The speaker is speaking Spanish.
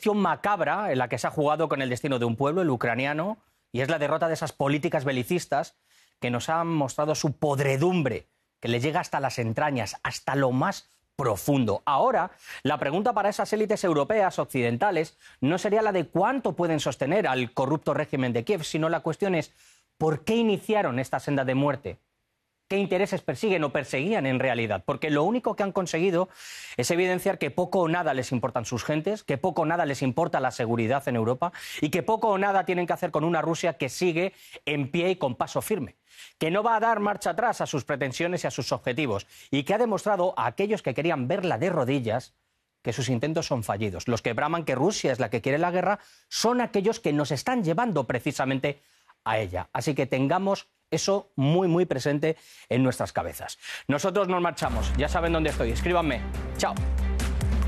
ficción macabra en la que se ha jugado con el destino de un pueblo, el ucraniano, y es la derrota de esas políticas belicistas que nos han mostrado su podredumbre, que le llega hasta las entrañas, hasta lo más profundo. Ahora, la pregunta para esas élites europeas, occidentales, no sería la de cuánto pueden sostener al corrupto régimen de Kiev, sino la cuestión es ¿por qué iniciaron esta senda de muerte? ¿Qué intereses persiguen o perseguían en realidad? Porque lo único que han conseguido es evidenciar que poco o nada les importan sus gentes, que poco o nada les importa la seguridad en Europa y que poco o nada tienen que hacer con una Rusia que sigue en pie y con paso firme, que no va a dar marcha atrás a sus pretensiones y a sus objetivos y que ha demostrado a aquellos que querían verla de rodillas que sus intentos son fallidos. Los que braman que Rusia es la que quiere la guerra son aquellos que nos están llevando precisamente a ella. Así que tengamos eso muy, muy presente en nuestras cabezas. Nosotros nos marchamos. Ya saben dónde estoy. Escríbanme. Chao.